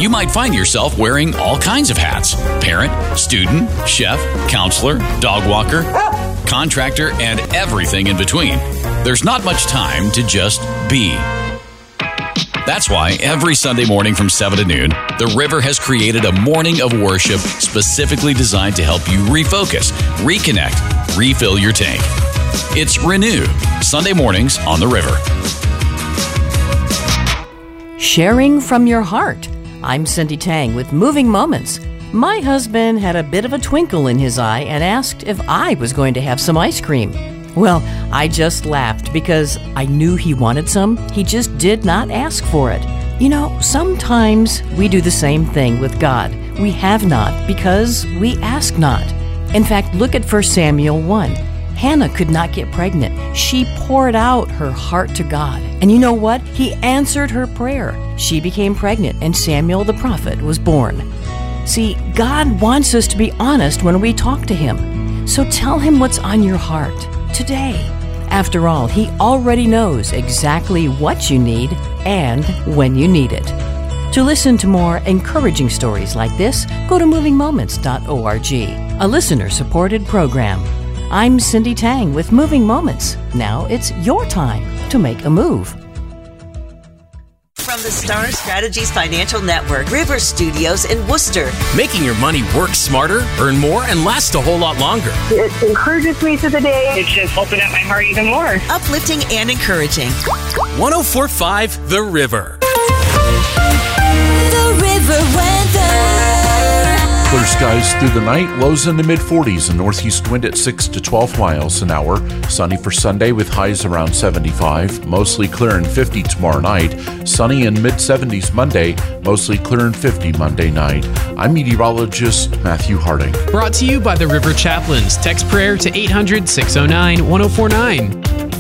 You might find yourself wearing all kinds of hats: parent, student, chef, counselor, dog walker, contractor, and everything in between. There's not much time to just be. That's why every Sunday morning from 7 to noon, The River has created a morning of worship specifically designed to help you refocus, reconnect, refill your tank. It's Renew, Sunday mornings on The River. Sharing from your heart. I'm Cindy Tang with Moving Moments. My husband had a bit of a twinkle in his eye and asked if I was going to have some ice cream. Well, I just laughed because I knew he wanted some. He just did not ask for it. You know, sometimes we do the same thing with God. We have not because we ask not. In fact, look at 1 Samuel 1. Hannah could not get pregnant. She poured out her heart to God. And you know what? He answered her prayer. She became pregnant, and Samuel the prophet was born. See, God wants us to be honest when we talk to Him. So tell Him what's on your heart today. After all, He already knows exactly what you need and when you need it. To listen to more encouraging stories like this, go to movingmoments.org, a listener-supported program. I'm Cindy Tang with Moving Moments. Now it's your time to make a move. From the Star Strategies Financial Network, River Studios in Worcester. Making your money work smarter, earn more, and last a whole lot longer. It encourages me through the day. It's just opened up my heart even more. Uplifting and encouraging. 104.5 The River. The River weather. Clear skies through the night, lows in the mid-40s, and northeast wind at 6 to 12 miles an hour. Sunny for Sunday with highs around 75. Mostly clear and 50 tomorrow night. Sunny and mid-70s Monday. Mostly clear and 50 Monday night. I'm meteorologist Matthew Harding. Brought to you by the River Chaplains. Text prayer to 800-609-1049.